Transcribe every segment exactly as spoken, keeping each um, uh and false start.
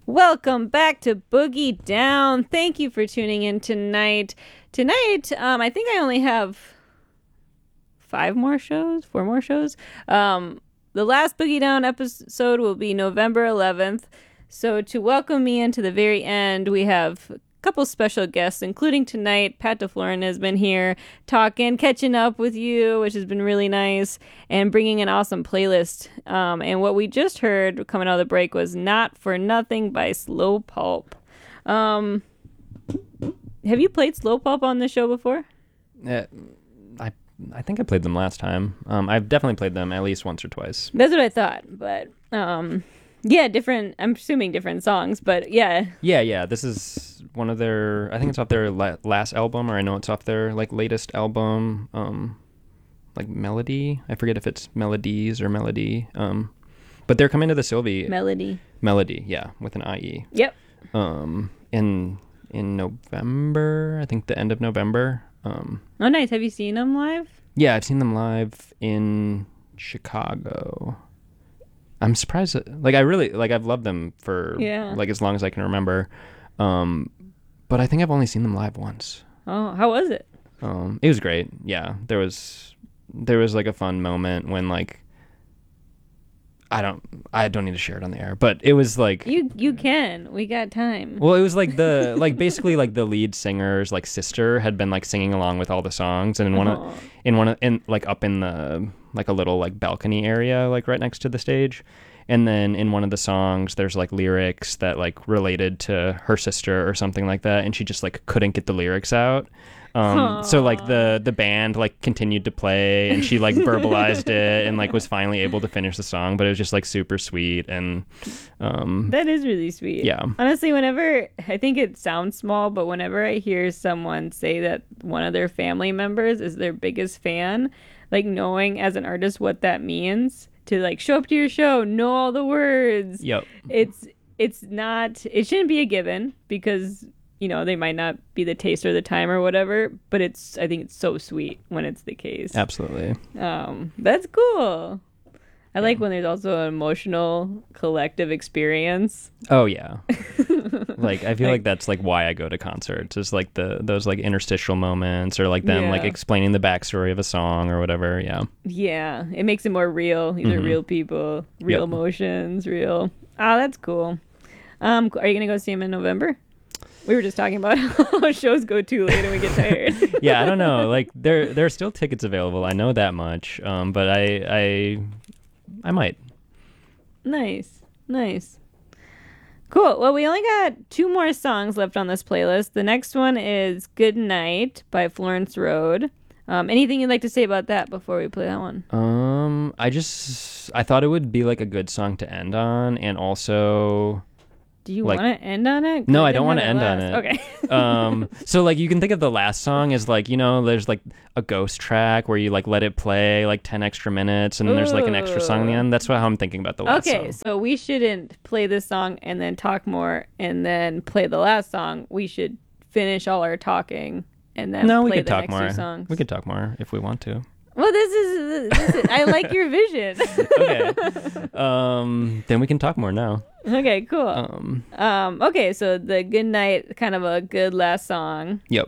Welcome back to Boogie Down. Thank you for tuning in tonight. Tonight, um, I think I only have five more shows, four more shows. Um, the last Boogie Down episode will be November eleventh. So to welcome me into the very end, we have a couple special guests, including tonight. Pat DeFlorin has been here talking, catching up with you, which has been really nice, and bringing an awesome playlist. Um, and what we just heard coming out of the break was Not For Nothing by Slow Pulp. Um, have you played Slow Pulp on the show before? Uh, I I think I played them last time. Um, I've definitely played them at least once or twice. That's what I thought, but um, yeah, different. I'm assuming different songs, but yeah. Yeah, yeah. This is one of their. I think it's off their la- last album, or I know it's off their like latest album. Um, like Melody. I forget if it's Melodies or Melody. Um, but they're coming to the Sylvie. Melody. Melody, yeah, with an I E. Yep. Um, in in November, I think the end of November. Um, oh, nice. Have you seen them live? Yeah, I've seen them live in Chicago. I'm surprised that, like I really like I've loved them for yeah. like as long as I can remember. Um, but I think I've only seen them live once. Oh, how was it? Um, it was great. Yeah, there was there was like a fun moment when like I don't I don't need to share it on the air, but it was like you you can. We got time. Well, it was like the like basically like the lead singer's like sister had been like singing along with all the songs, and in one Aww. of in one of in like up in the like a little like balcony area like right next to the stage. And then in one of the songs, there's like lyrics that like related to her sister or something like that, and she just like couldn't get the lyrics out. Um, so like the the band like continued to play, and she like verbalized it and like was finally able to finish the song. But it was just like super sweet, and um, that is really sweet. Yeah. Honestly, whenever I think it sounds small, but whenever I hear someone say that one of their family members is their biggest fan, like knowing as an artist what that means. To like show up to your show, know all the words. Yep. It's it's not it shouldn't be a given because, you know, they might not be the taste or the time or whatever, but it's I think it's so sweet when it's the case. Absolutely. Um, that's cool. I yeah. like when there's also an emotional collective experience. Oh yeah. Like I feel like, like that's like why I go to concerts, is like the those like interstitial moments, or like them yeah. like explaining the backstory of a song or whatever. Yeah. Yeah, it makes it more real. These mm-hmm. are real people, real yep. emotions, real. Oh, that's cool. Um, are you gonna go see them in November? We were just talking about how shows go too late and we get tired. Yeah, I don't know. Like there there are still tickets available. I know that much. Um, but I I I might. Nice, nice. Cool. Well, we only got two more songs left on this playlist. The next one is Good Night by Florence Road. Um, anything you'd like to say about that before we play that one? Um, I just, I thought it would be like a good song to end on, and also... Do you like, want to end on it? No, I don't want to end last. on it. Okay. um, so like you can think of the last song as like, you know, there's like a ghost track where you like let it play like ten extra minutes, and then there's like an extra song in the end. That's what, how I'm thinking about the last okay, song. Okay, so we shouldn't play this song and then talk more and then play the last song. We should finish all our talking and then no, play we could the talk next more. two songs. We could talk more if we want to. Well, this is, this is I like your vision. Okay. Um, then we can talk more now. Okay, cool. Um, um, okay, so the Good Night, kind of a good last song. Yep.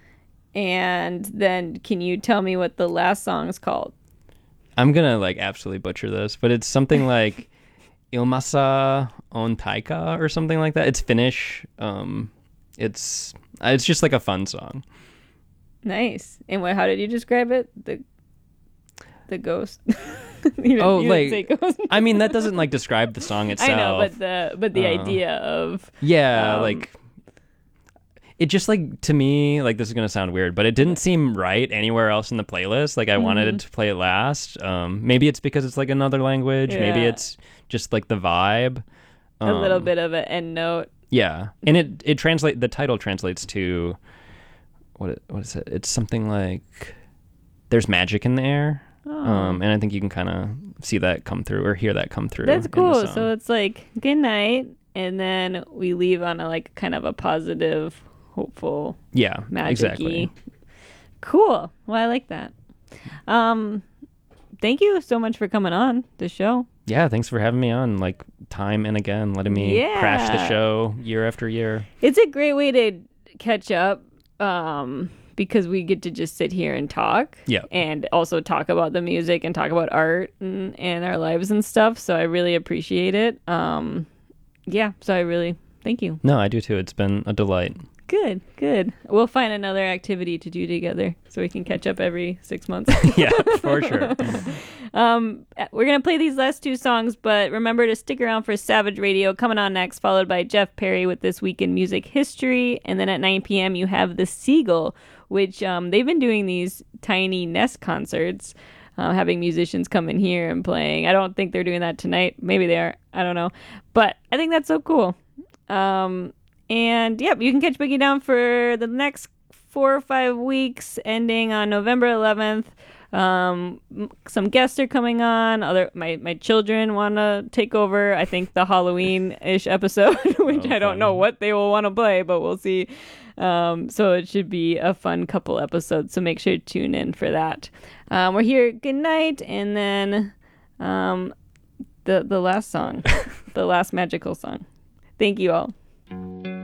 And then can you tell me what the last song is called? I'm gonna like absolutely butcher this, but it's something like Ilmassa on Taika or something like that. It's Finnish. Um, it's it's just like a fun song. Nice. And what? How did you describe it? The the ghost. you oh, you like say ghost. I mean, that doesn't like describe the song itself. I know, but the but the uh, idea of yeah, um, like it just like to me, like this is gonna sound weird, but it didn't seem right anywhere else in the playlist. Like I mm-hmm. wanted to play it last. Um, maybe it's because it's like another language. Yeah. Maybe it's just like the vibe. Um, a little bit of an end note. Yeah, and it it translate the title translates to what it, what is it? It's something like there's magic in the air. Oh. Um, and I think you can kind of see that come through or hear that come through. That's cool. So it's like good night, and then we leave on a like kind of a positive, hopeful, yeah, magic-y. Exactly. Cool. Well, I like that. Um, thank you so much for coming on the show. Yeah, thanks for having me on. Like time and again, letting me Yeah. crash the show year after year. It's a great way to catch up um, because we get to just sit here and talk. Yeah. And also talk about the music and talk about art and, and our lives and stuff. So I really appreciate it. Um, yeah. So I really thank you. No, I do too. It's been a delight. Good, good. We'll find another activity to do together so we can catch up every six months. Yeah, for sure. Um, we're going to play these last two songs, but remember to stick around for Savage Radio coming on next, followed by Jeff Perry with This Week in Music History. And then at nine p.m. you have The Seagull, which um, they've been doing these tiny nest concerts, uh, having musicians come in here and playing. I don't think they're doing that tonight. Maybe they are. I don't know. But I think that's so cool. Um... And yep, you can catch Boogie Down for the next four or five weeks, ending on November eleventh. Um, some guests are coming on. Other my my children want to take over. I think the Halloween-ish episode, which Oh, I don't fun. know what they will want to play, but we'll see. Um, so it should be a fun couple episodes. So make sure to tune in for that. Um, we're here. Good night, and then um, the the last song, the last magical song. Thank you all.